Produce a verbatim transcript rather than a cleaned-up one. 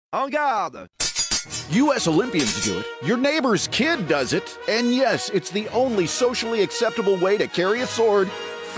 En garde! U S Olympians do it, your neighbor's kid does it, and yes, it's the only socially acceptable way to carry a sword